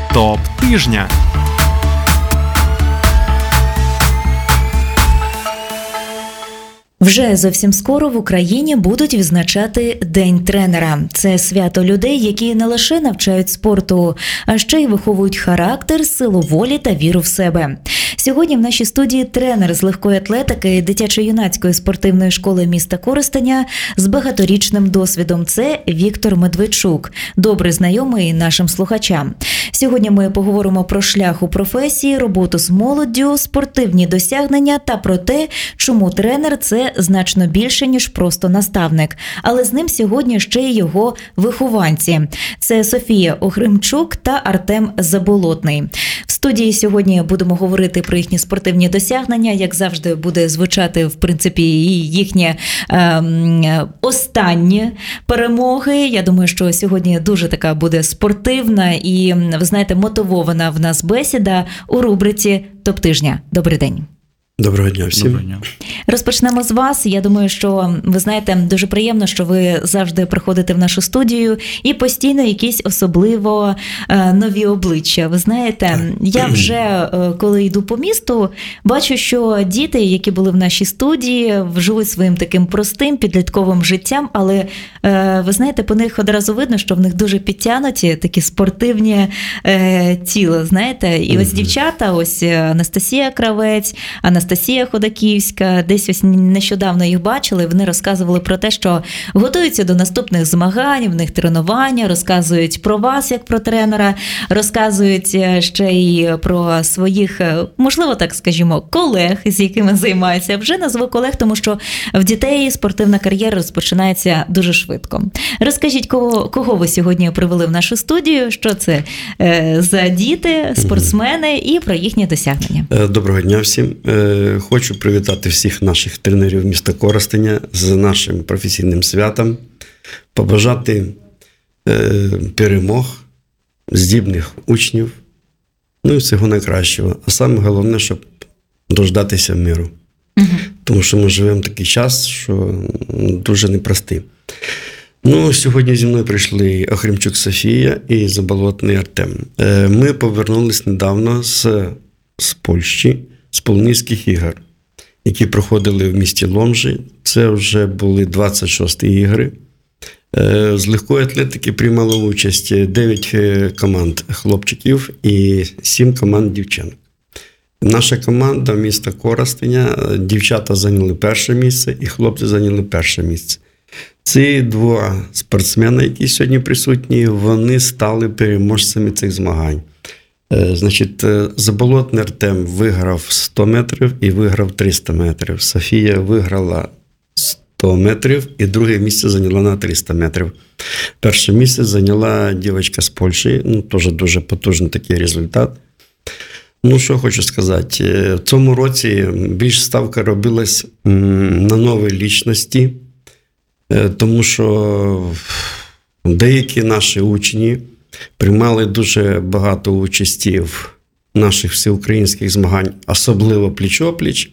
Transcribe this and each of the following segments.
Топ тижня. Вже зовсім скоро в Україні будуть відзначати День тренера. Це свято людей, які не лише навчають спорту, а ще й виховують характер, силу волі та віру в себе. Сьогодні в нашій студії тренер з легкої атлетики дитячо-юнацької спортивної школи міста Коростеня з багаторічним досвідом. Це Віктор Медведчук, добре знайомий нашим слухачам. Сьогодні ми поговоримо про шлях у професії, роботу з молоддю, спортивні досягнення та про те, чому тренер – це значно більше, ніж просто наставник. Але з ним сьогодні ще й його вихованці. Це Софія Охримчук та Артем Заболотний. В студії сьогодні будемо говорити про їхні спортивні досягнення. Як завжди, буде звучати, в принципі, і їхні останні перемоги. Я думаю, що сьогодні дуже така буде спортивна і, ви знаєте, мотивована в нас бесіда у рубриці «Топ тижня». Добрий день. Доброго дня всім. Доброго дня. Розпочнемо з вас. Я думаю, що, ви знаєте, дуже приємно, що ви завжди приходите в нашу студію і постійно якісь особливо нові обличчя. Ви знаєте, я вже, коли йду по місту, бачу, що діти, які були в нашій студії, живуть своїм таким простим підлітковим життям, але, ви знаєте, по них одразу видно, що в них дуже підтягнуті такі спортивні тіла, знаєте. І ось дівчата, ось Анастасія Кравець, Анастасія Ходаківська, десь ось нещодавно їх бачили, вони розказували про те, що готуються до наступних змагань, в них тренування, розказують про вас, як про тренера, розказують ще й про своїх, можливо, так скажімо, колег, з якими займаються. Вже назву колег, тому що в дітей спортивна кар'єра розпочинається дуже швидко. Розкажіть, кого ви сьогодні привели в нашу студію, що це за діти, спортсмени і про їхні досягнення. Доброго дня всім. Хочу привітати всіх наших тренерів міста Коростеня з нашим професійним святом, побажати перемог, здібних учнів, ну і всього найкращого. А саме головне, щоб дождатися миру. Тому що ми живемо в такий час, що дуже непростий. Ну, сьогодні зі мною прийшли Охримчук Софія і Заболотний Артем. Ми повернулись недавно з Польщі, з Полонських ігор, які проходили в місті Ломжі. Це вже були 26-ті ігри. З легкої атлетики приймало участь 9 команд хлопчиків і 7 команд дівчат. Наша команда міста Коростеня, дівчата зайняли перше місце і хлопці зайняли перше місце. Ці два спортсмени, які сьогодні присутні, вони стали переможцями цих змагань. Значить, Заболотний Артем виграв 100 метрів і виграв 300 метрів. Софія виграла 100 метрів і друге місце зайняла на 300 метрів. Перше місце зайняла дівчинка з Польщі, ну, теж дуже потужний такий результат. Ну, що хочу сказати, в цьому році більш ставка робилась на нові лічності, тому що деякі наші учні приймали дуже багато участі в наших всеукраїнських змагань, особливо пліч-опліч.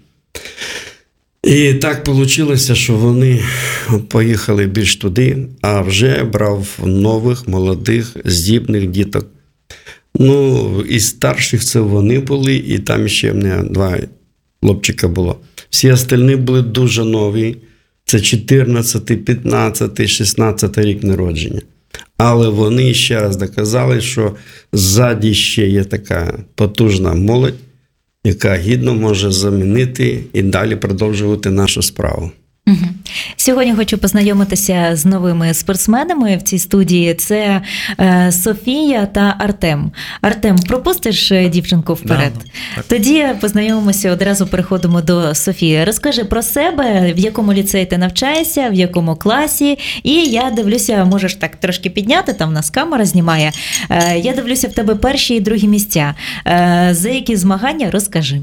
І так вийшло, що вони поїхали більш туди, а вже брав нових, молодих, здібних діток. Ну, і старших це вони були, і там ще в мене 2 хлопчика було. Всі остальні були дуже нові. Це 14, 15, 16 рік народження. Але вони ще раз доказали, що ззаді ще є така потужна молодь, яка гідно може замінити і далі продовжувати нашу справу. Сьогодні хочу познайомитися з новими спортсменами в цій студії. Це Софія та Артем. Артем, пропустиш дівчинку вперед? Да, тоді познайомимося, одразу переходимо до Софії. Розкажи про себе, в якому ліцеї ти навчаєшся, в якому класі. І я дивлюся, можеш так трошки підняти, там в нас камера знімає. Я дивлюся в тебе перші і другі місця. За які змагання, розкажи.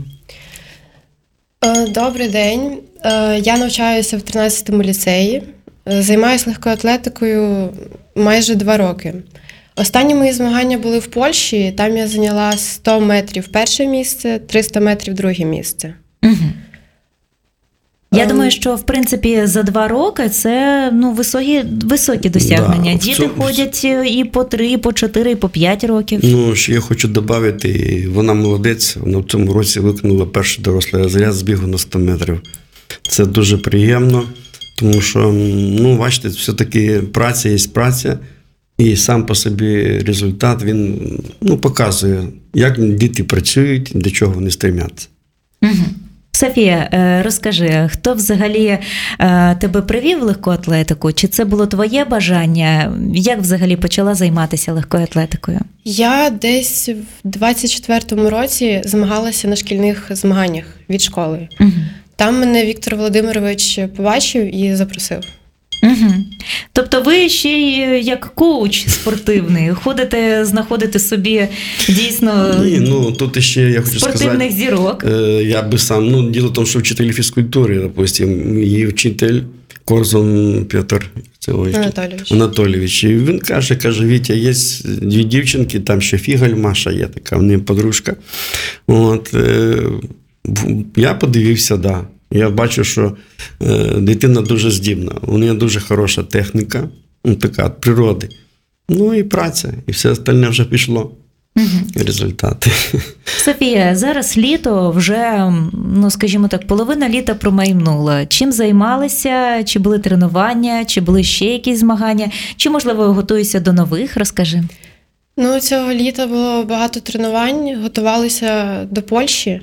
Добрий день. Я навчаюся в 13-му ліцеї. Займаюся легкою атлетикою майже 2 роки. Останні мої змагання були в Польщі. Там я зайняла 100 метрів перше місце, 300 метрів друге місце. Я думаю, що, в принципі, за 2 роки це високі досягнення. Да, Діти ходять і по 3, і по 4, і по 5 років. Ну, ще я хочу додати, вона молодець, вона в цьому році виконала перший дорослий розряд з бігу на 100 метрів. Це дуже приємно, тому що, бачите, все-таки праця є праця, і сам по собі результат, він показує, як діти працюють, до чого вони стремляться. Угу. Софія, розкажи, хто взагалі тебе привів в легку атлетику? Чи це було твоє бажання? Як взагалі почала займатися легкою атлетикою? Я десь в 24-му році змагалася на шкільних змаганнях від школи. Угу. Там мене Віктор Володимирович побачив і запросив. Угу. Тобто ви ще й як коуч спортивний, ходите, знаходите собі дійсно тут ще я хочу спортивних сказати, зірок. Я би сам, діло в тому, що вчитель фізкультури, допустим, її вчитель Корзун Петр Анатолійович. І він каже, Вітя, є 2 дівчинки, там ще Фігаль Маша є така, в неї подружка. Я подивився, да. Я бачу, що дитина дуже здібна, у неї дуже хороша техніка, така від природи. І праця, і все остальне вже пішло. Результати. Софія, зараз літо вже, скажімо так, половина літа промайнула. Чим займалися? Чи були тренування? Чи були ще якісь змагання? Чи, можливо, готуєшся до нових? Розкажи. Цього літа було багато тренувань, готувалися до Польщі.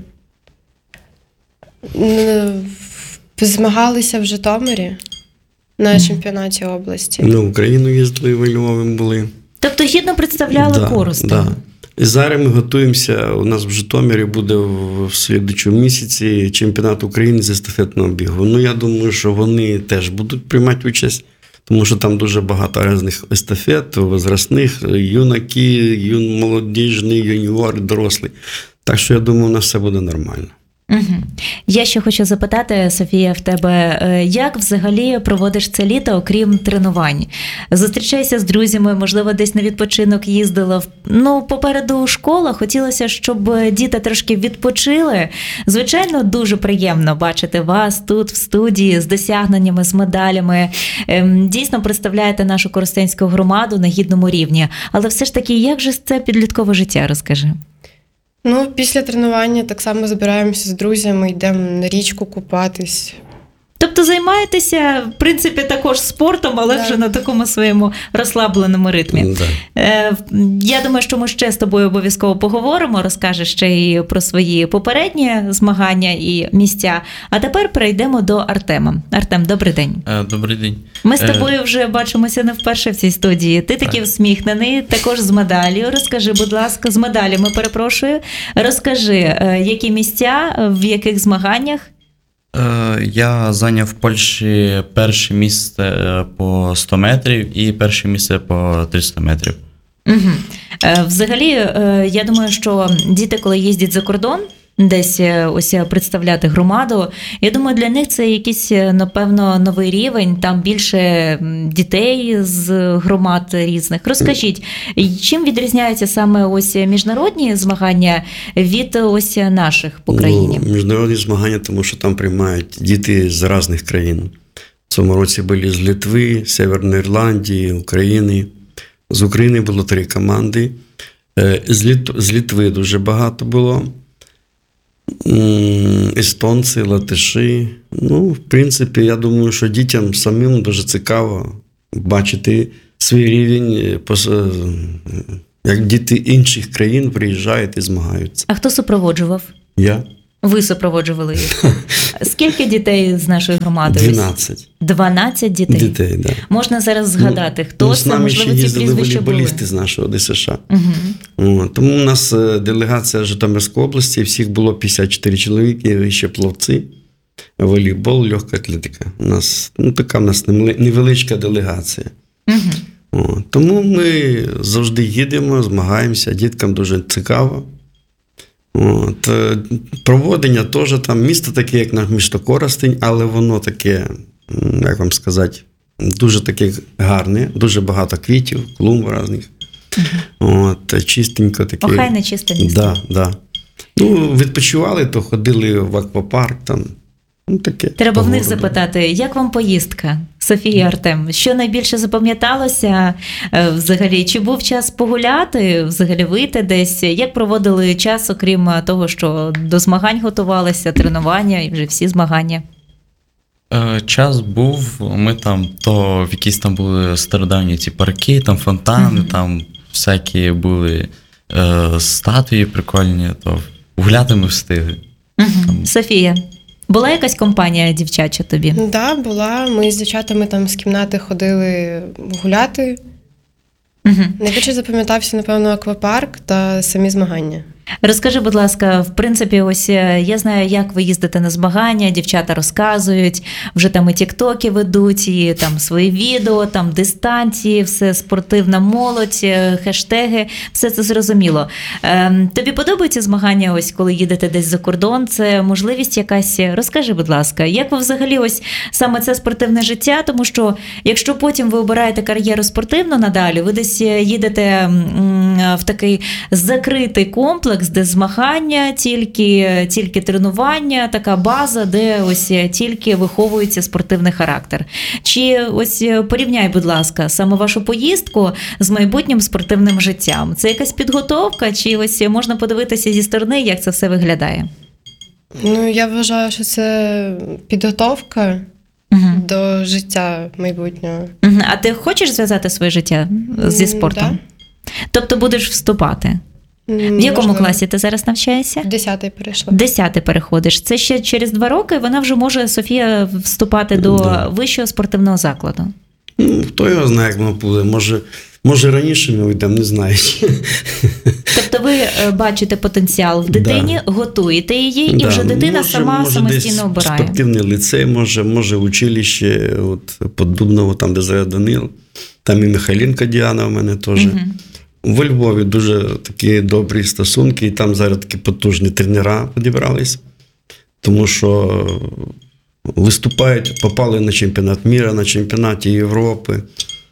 Змагалися в Житомирі на чемпіонаті області. В Україну їздили, в Львові були. Тобто гідно представляли Коростень? Да. І зараз ми готуємося, у нас в Житомирі буде в слідчому місяці чемпіонат України з естафетного бігу. Я думаю, що вони теж будуть приймати участь, тому що там дуже багато різних естафет, возрастних, юнаки, молодіжні, юніори, дорослі. Так що я думаю, у нас все буде нормально. Угу. Я ще хочу запитати, Софія, в тебе, як взагалі проводиш це літо, окрім тренувань? Зустрічаєшся з друзями, можливо, десь на відпочинок їздила? Попереду школа, хотілося, щоб діти трошки відпочили. Звичайно, дуже приємно бачити вас тут, в студії, з досягненнями, з медалями. Дійсно представляєте нашу коростенську громаду на гідному рівні. Але все ж таки, як же це підліткове життя, розкажи? Після тренування так само збираємося з друзями, йдемо на річку купатись. Тобто займаєтеся, в принципі, також спортом, але вже на такому своєму розслабленому ритмі. Я думаю, що ми ще з тобою обов'язково поговоримо, розкажеш ще і про свої попередні змагання і місця. А тепер перейдемо до Артема. Артем, добрий день. Добрий день. Ми з тобою вже бачимося не вперше в цій студії. Ти такий усміхнений, також з медаллю. Розкажи, будь ласка, з медалями, перепрошую. Розкажи, які місця, в яких змаганнях? Я зайняв в Польщі перше місце по 100 метрів і перше місце по 300 метрів. Угу. Взагалі, я думаю, що діти, коли їздять за кордон, десь ось представляти громаду, я думаю, для них це якийсь, напевно, новий рівень, там більше дітей з громад різних. Розкажіть, чим відрізняються саме ось міжнародні змагання від ось наших по країні? Міжнародні змагання, тому що там приймають діти з різних країн. В цьому році були з Литви, Северної Ірландії, України. З України було 3 команди. З Литви дуже багато було. Естонці, латиші. В принципі, я думаю, що дітям самим дуже цікаво бачити свій рівень, як діти інших країн приїжджають і змагаються. А хто супроводжував? Я. Ви супроводжували їх. Скільки дітей з нашої громади? 12. 12 дітей? Дітей, да. Можна зараз згадати, хто це, можливо, ці прізвища були? З нами ще їздили волейболісти з нашого ДСШ. Угу. Тому у нас делегація Житомирської області, всіх було 54 чоловіки, і ще пловці, волейбол, легка атлетика. У нас, така в нас невеличка делегація. Угу. Тому ми завжди їдемо, змагаємося, діткам дуже цікаво. Проводення теж там, місто таке, як наше місто Коростень, але воно таке, як вам сказати, дуже таке гарне, дуже багато квітів, клумб різних. Чистенько таке. Охайне чисте місто. Да. Відпочивали, то ходили в аквапарк, там, Таке. Треба в них Погороду. запитати, як вам поїздка, Софія і Артем? Що найбільше запам'яталося взагалі? Чи був час погуляти, взагалі вийти десь? Як проводили час, окрім того, що до змагань готувалися, тренування і вже всі змагання? Час був, ми там то в якісь там були стародавні ці парки, там фонтани, там всякі були статуї прикольні, то гуляти ми встигли. Софія, була якась компанія дівчача тобі? Да, була. Ми з дівчатами там з кімнати ходили гуляти. Найбільше запам'ятався, напевно, аквапарк та самі змагання. Розкажи, будь ласка, в принципі, ось я знаю, як ви їздите на змагання, дівчата розказують, вже там і тіктоки ведуть, і там свої відео, там дистанції, все спортивна молодь, хештеги, все це зрозуміло. Тобі подобаються змагання, ось коли їдете десь за кордон? Це можливість якась? Розкажи, будь ласка, як ви взагалі ось саме це спортивне життя? Тому що якщо потім ви обираєте кар'єру спортивну надалі, ви десь їдете в такий закритий комплекс, де змагання, тільки тренування, така база, де ось тільки виховується спортивний характер. Чи ось порівняй, будь ласка, саме вашу поїздку з майбутнім спортивним життям? Це якась підготовка, чи ось можна подивитися зі сторони, як це все виглядає? Ну, я вважаю, що це підготовка до життя майбутнього. А ти хочеш зв'язати своє життя зі спортом? Да. Тобто будеш вступати? В якому класі ти зараз навчаєшся? В 10-й перейшла. 10-й переходиш. Це ще через 2 роки вона вже може, Софія, вступати до вищого спортивного закладу. Хто його знає, як воно буде. Може раніше ми йдемо, не знаю. Тобто ви бачите потенціал в дитині, готуєте її, і вже дитина сама самостійно обирає. Спортивний ліцей, може училище, от Поддубного, там, де зараз Данил, там і Михайлінка Діана у мене теж. У Львові дуже такі добрі стосунки, і там зараз такі потужні тренера підібрались, тому що виступають, попали на чемпіонат міра, на чемпіонаті Європи.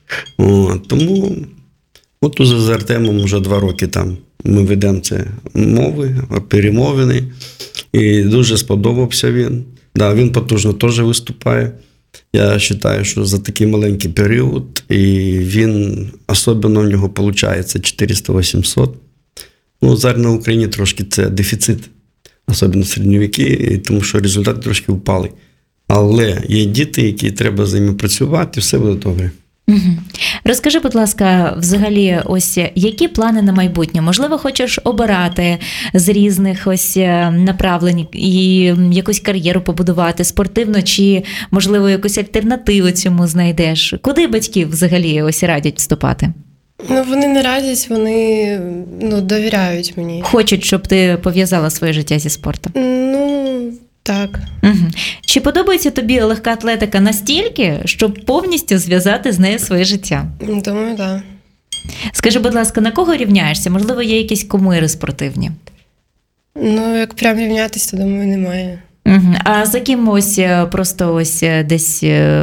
Тому от уже з Артемом вже 2 роки там ми ведемо це мови, перемовини, і дуже сподобався він. Да, він потужно теж виступає. Я вважаю, що за такий маленький період, і він, особливо в нього виходить 400-800. Ну, зараз на Україні трошки це дефіцит, особливо середньовіки, тому що результати трошки впали. Але є діти, які треба з ними працювати, і все буде добре. Розкажи, будь ласка, взагалі, ось які плани на майбутнє? Можливо, хочеш обирати з різних ось направлень і якусь кар'єру побудувати спортивно, чи, можливо, якусь альтернативу цьому знайдеш? Куди батьки взагалі ось радять вступати? Ну, вони не радять, вони довіряють мені. Хочуть, щоб ти пов'язала своє життя зі спортом? Ну, так. Чи подобається тобі легка атлетика настільки, щоб повністю зв'язати з нею своє життя? Думаю, так. Скажи, будь ласка, на кого рівняєшся? Можливо, є якісь кумири спортивні? Ну, як прям рівнятися, то, думаю, немає. А за ким ось просто ось десь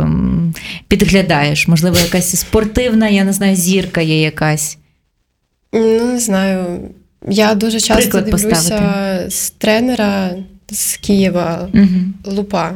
підглядаєш? Можливо, якась спортивна, я не знаю, зірка є якась? Ну, не знаю. Я дуже часто Приклад дивлюся поставити. з тренера з Києва, Лупа.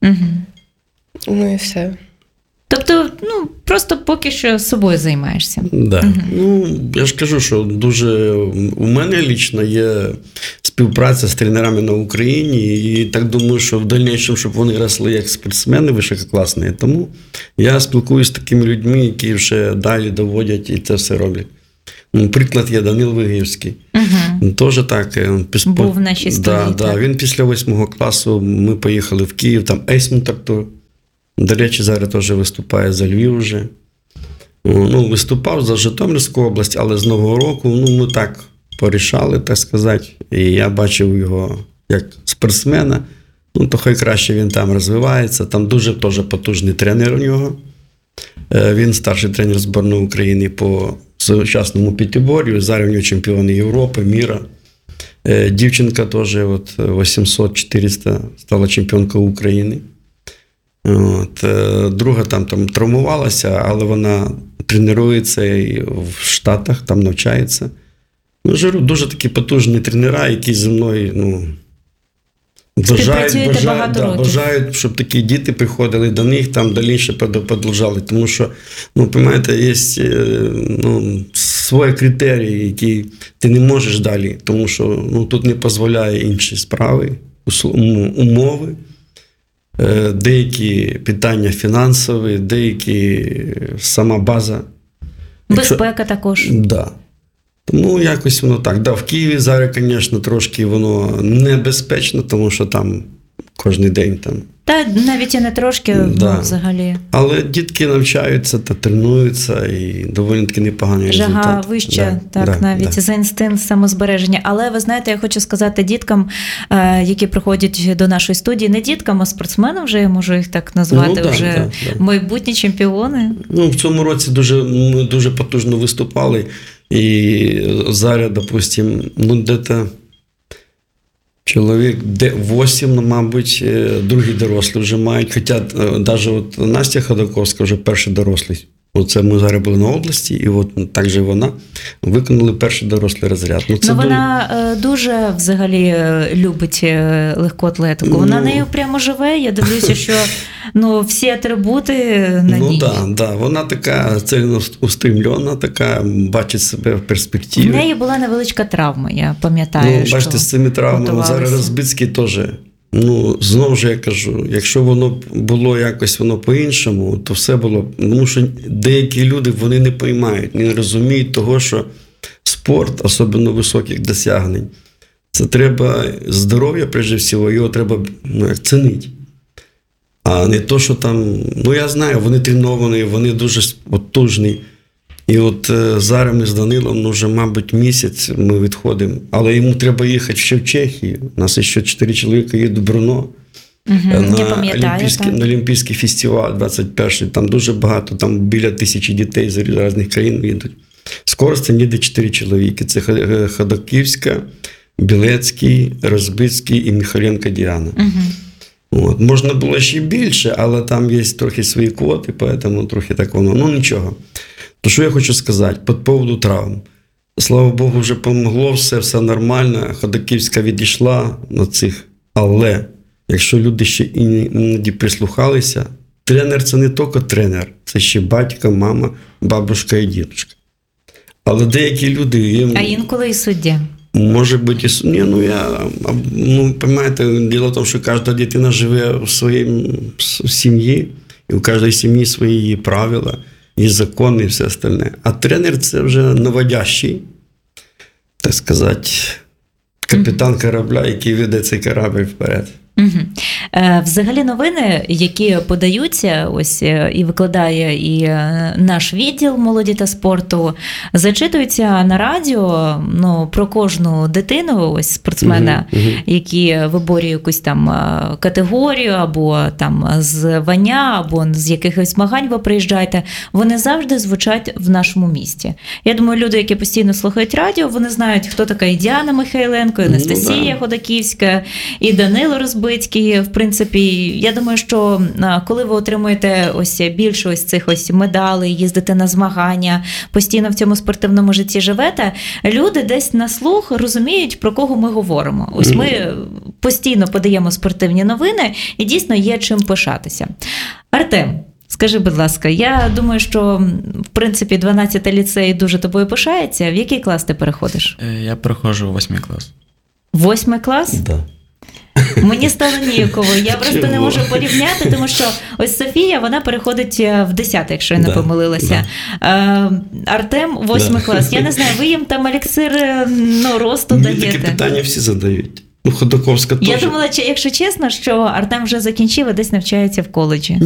Ну і все. Тобто, просто поки що собою займаєшся. Да. Ну, я ж кажу, що дуже у мене лічно є співпраця з тренерами на Україні, і так думаю, що в дальнішому, щоб вони росли як спортсмени висококласні. Тому я спілкуюся з такими людьми, які вже далі доводять і це все роблять. Приклад є Данил Вигівський. Теж так. Був в нашій студії. Да. Він після 8 класу, ми поїхали в Київ, там Ейсмінтактор. До речі, зараз теж виступає за Львів вже. Виступав за Житомирську область, але з Нового року ми так порішали, так сказати. І я бачив його як спортсмена. То хай краще він там розвивається. Там дуже теж потужний тренер у нього. Він старший тренер збірної України по сучасному п'ятибор'ю. Зараз у нього чемпіон Європи, міра. Дівчинка теж 800-400 стала чемпіонкою України. Друга там травмувалася, але вона тренується і в Штатах, там навчається. Дуже такі потужні тренера, які зі мною Співпрацюєте багато років. Бажають, щоб такі діти приходили до них, там далі продовжали. Тому що, розумієте, є свої критерії, які ти не можеш далі, тому що тут не дозволяє інші справи, умови, деякі питання фінансові, деякі сама база. Безпека також. Да. Тому якось воно так. Да, в Києві зараз, звісно, трошки воно небезпечно, тому що там кожен день там. Та навіть і не трошки, взагалі. Але дітки навчаються та тренуються, і доволі таки непоганий результат. Жага вища, навіть за інстинкт самозбереження. Але ви знаєте, я хочу сказати діткам, які приходять до нашої студії, не діткам, а спортсменам вже, я можу їх так назвати, майбутні чемпіони. В цьому році ми дуже потужно виступали. І зараз, допустим, де-то чоловік 8, мабуть, другі дорослі вже мають. Хоча навіть Настя Ходаковська вже перший дорослий. Оце ми зараз були на області, і от так же вона виконали перший дорослий розряд. Вона дуже взагалі любить легку атлетику. Вона нею прямо живе. Я дивлюся, що всі атрибути на ній. Так. Вона така цілеустремлена, така бачить себе в перспективі. В неї була невеличка травма, я пам'ятаю. Бачите, з цими травмами зараз Розбицький теж. Знову ж я кажу, якщо воно було якось по-іншому, то все було. Тому що деякі люди, вони не поймають, не розуміють того, що спорт, особливо високих досягнень, це треба здоров'я, прежде всього, його треба цінити. А не то, що там, я знаю, вони треновані, вони дуже потужні. І от зараз ми з Данилом, вже, мабуть, місяць ми відходимо. Але йому треба їхати ще в Чехію. У нас ще 4 чоловіка їдуть в Брно. На Олімпійський фестиваль 21-й. Там дуже багато, там біля 1000 дітей з різних країн їдуть. З Коростеня їде 4 чоловіки. Це Ходаківська, Білецький, Розбицький і Михайленко Діана. Можна було ще більше, але там є трохи свої квоти, тому трохи так воно. Нічого. То що я хочу сказати по поводу травм. Слава Богу, вже помогло, все нормально, Ходаківська відійшла на цих. Але, якщо люди ще іноді прислухалися, тренер – це не тільки тренер, це ще батько, мама, бабушка і дідушка. Але деякі люди... А інколи і суддя. Може бути, розумієте, діло в тому, що кожна дитина живе в своїй сім'ї, і у кожній сім'ї свої правила, і закони, і все остальне. А тренер – це вже наводящий, так сказати, капітан корабля, який веде цей корабель вперед. Взагалі новини, які подаються, ось і викладає і наш відділ молоді та спорту, зачитуються на радіо, про кожну дитину, ось спортсмена, які виборює якусь там категорію, або там звання, або з якихось змагань ви приїжджаєте, вони завжди звучать в нашому місті. Я думаю, люди, які постійно слухають радіо, вони знають, хто така і Діана Михайленко, і Анастасія Ходаківська, і Данило Розбицький. В принципі, я думаю, що коли ви отримуєте більше цих медалей, їздите на змагання, постійно в цьому спортивному житті живете, люди десь на слух розуміють, про кого ми говоримо. Ось ми постійно подаємо спортивні новини, і дійсно є чим пишатися. Артем, скажи, будь ласка, я думаю, що, в принципі, 12-й ліцей дуже тобою пишається. В який клас ти переходиш? Я переходжу в 8 клас. 8 клас? Так. Да. Мені стало ніяково. Я просто не можу порівняти, тому що ось Софія, вона переходить в 10, якщо я не помилилася. Артем 8 клас. Я не знаю, ви їм там еліксир росту даєте? Такі питання всі задають. Ходаковська теж. Я думала, якщо чесно, що Артем вже закінчив і десь навчається в коледжі.